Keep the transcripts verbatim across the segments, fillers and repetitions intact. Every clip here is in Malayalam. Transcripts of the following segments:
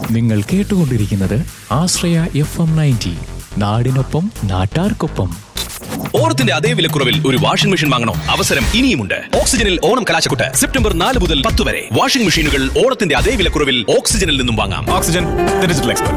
നിങ്ങൾ കേട്ടുകൊണ്ടിരിക്കുന്നത് ആശ്രയ എഫ് എം നയൻറ്റി, നാടിനൊപ്പം നാട്ടാർക്കൊപ്പം. ഓണത്തിന്റെ അതേ വിലക്കുറവിൽ ഒരു വാഷിംഗ് മെഷീൻ വാങ്ങണോ? അവസരം ഇനിയുമുണ്ട്. ഓക്സിജനിൽ ഓണം കലാശക്കൊട്ട് സെപ്റ്റംബർ നാല് മുതൽ പത്ത് വരെ. വാഷിംഗ് മെഷീനുകൾ ഓണത്തിന്റെ അതേ വിലക്കുറവിൽ ഓക്സിജനിൽ നിന്നും വാങ്ങാം. Oxygen, the digital expert.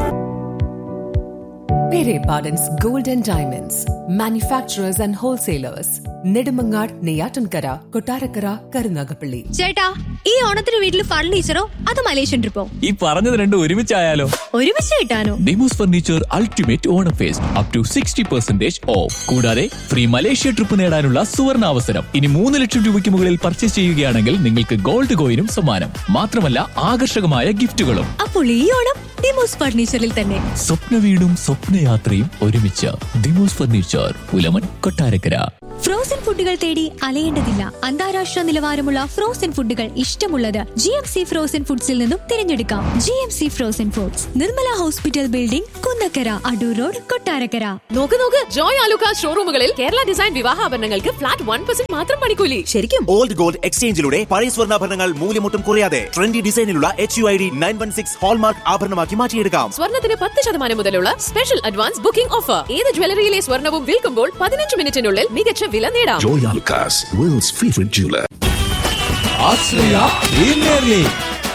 Pere Pardon's Gold and Diamonds, manufacturers and wholesalers. Nedumangad, Neyyattinkara, Kottarakkara, Karunagappally. ചേട്ടാ, ഈ ഓണത്തിന് വീട്ടിൽ ഫർണിച്ചറോ അതോ മലേഷ്യൻ ട്രിപ്പോ? ഈ പറഞ്ഞത് രണ്ടും ഒരുമിച്ചായാലോ? ഒരുമിച്ച് കിട്ടാനോ? Demos furniture ultimate Onam first up to sixty percentage of. കൂടാതെ ഫ്രീ മലേഷ്യ ട്രിപ്പ് നേടാനുള്ള സുവർണ അവസരം. ഇനി മൂന്ന് ലക്ഷം രൂപയ്ക്ക് മുകളിൽ പർച്ചേസ് ചെയ്യുകയാണെങ്കിൽ നിങ്ങൾക്ക് ഗോൾഡ് കോയിനും സമ്മാനം. മാത്രമല്ല ആകർഷകമായ ഗിഫ്റ്റുകളും. അപ്പോൾ ഈ ഓണം ഡിമോസ് ഫർണിച്ചറിൽ തന്നെ. സ്വപ്ന വീടും സ്വപ്നയാത്രയും ഒരുമിച്ച്. ഡിമോസ് ഫർണിച്ചർ, പുലമൺ, കൊട്ടാരക്കര. ഫ്രോസൺ ഫുഡുകൾ തേടി അലയേണ്ടതില്ല. അന്താരാഷ്ട്ര നിലവാരമുള്ള ഫ്രോസൺ ഫുഡുകൾ ഇഷ്ടമുള്ളത് ജി എം സി ഫ്രോസൺ ഫുഡ്സിൽ നിന്നും തിരഞ്ഞെടുക്കാം. G M C frozen foods, Nirmala hospital building, Kunnakkara, Adoor road, Kottarakkara. നോക്ക് നോക്ക്, Joy Alukka ഷോറൂമുകളിൽ Kerala design വിവാഹാഭരണങ്ങൾക്ക് flat one percent മാത്രം പണിക്കൂലി. ശരിക്കും? ഓൾഡ് ഗോൾഡ് എക്സ്ചേഞ്ചിലൂടെ പഴയ സ്വർണ്ണാഭരണങ്ങൾ മൂല്യമൊട്ടും കുറയാതെ trendy ഡിസൈനിലുള്ള H U I D nine one six hallmark ആഭരണമാക്കി മാറ്റിയെടുക്കാം. സ്വർണ്ണത്തിന് പത്ത് ശതമാനം മുതലുള്ള സ്പെഷ്യൽ അഡ്വാൻസ് ബുക്കിംഗ് ഓഫർ. ഏത് ജ്വല്ലറിയിലെ സ്വർണ്ണവും വിൽക്കുമ്പോൾ പതിനഞ്ച് മിനിറ്റിനുള്ളിൽ മികച്ച വില നേടാം. Joy Alucas, world's favorite jeweler. Ashraya premier league.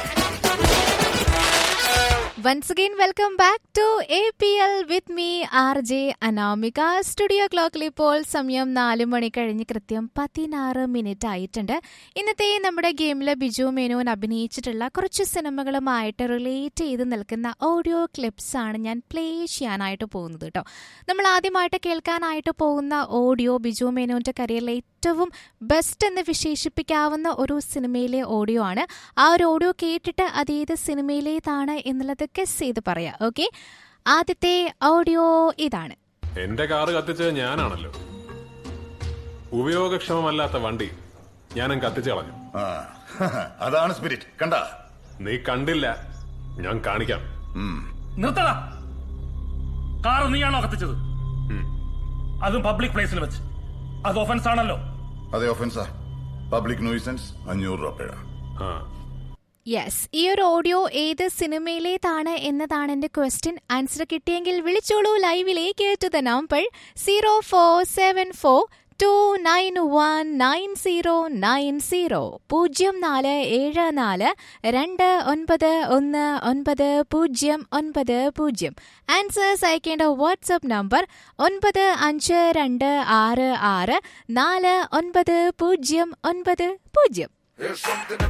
Once again, welcome back to A P L with me, R J Anamika. Studio ക്ലോക്കിൽ ഇപ്പോൾ സമയം നാല് മണി കഴിഞ്ഞ് കൃത്യം പതിനാറ് മിനിറ്റ് ആയിട്ടുണ്ട്. ഇന്നത്തെ നമ്മുടെ ഗെയിമിൽ ബിജു മേനോൻ അഭിനയിച്ചിട്ടുള്ള കുറച്ച് സിനിമകളുമായിട്ട് റിലേറ്റ് ചെയ്ത് നിൽക്കുന്ന ഓഡിയോ ക്ലിപ്സ് ആണ് ഞാൻ പ്ലേ ചെയ്യാനായിട്ട് പോകുന്നത് കേട്ടോ. നമ്മൾ ആദ്യമായിട്ട് കേൾക്കാനായിട്ട് പോകുന്ന ഓഡിയോ ബിജു മേനോന്റെ കരിയറിലെ ഏറ്റവും ബെസ്റ്റ് എന്ന് വിശേഷിപ്പിക്കാവുന്ന ഒരു സിനിമയിലെ ഓഡിയോ ആണ്. ആ ഒരു ഓഡിയോ കേട്ടിട്ട് അതേത് സിനിമയിലേതാണ് എന്നുള്ളത് ഗസ് ചെയ്ത് പറയാം. ഓക്കെ, ആദ്യത്തെ ഓഡിയോ ഇതാണ്. എന്റെ കാറ് കത്തിച്ചത് ഞാനാണല്ലോ. ഉപയോഗക്ഷമമല്ലാത്ത വണ്ടി ഞാനും കത്തിച്ചു കളഞ്ഞു. അതാണ് സ്പിരിറ്റ്. കണ്ട? നീ കണ്ടില്ല, ഞാൻ കാണിക്കാം. നിർത്തടാ, കാർ നീയാണോ കത്തിച്ചത്? അതും പബ്ലിക് പ്ലേസിൽ വെച്ച്. അത് ഒഫൻസ് ആണല്ലോ. അതെ, ഒഫൻസാ. പബ്ലിക് നോയിസൻസ് അഞ്ഞൂറ് രൂപ പിഴ. യെസ്, ഈ ഒരു ഓഡിയോ ഏത് സിനിമയിലേതാണ് എന്നതാണ് എൻ്റെ ക്വസ്റ്റ്യൻ. ആൻസർ കിട്ടിയെങ്കിൽ വിളിച്ചോളൂ ലൈവിലേക്ക് to the number zero four seven four to nine one nine zero nine zero പൂജ്യം നാല് ഏഴ് നാല് രണ്ട് ഒൻപത് ഒന്ന് ഒൻപത് പൂജ്യം ഒൻപത് പൂജ്യം. ആൻസേഴ്സ് അയക്കേണ്ട വാട്സ്ആപ്പ് നമ്പർ ഒൻപത് അഞ്ച് രണ്ട് ആറ് ആറ് നാല് ഒൻപത് പൂജ്യം ഒൻപത് പൂജ്യം.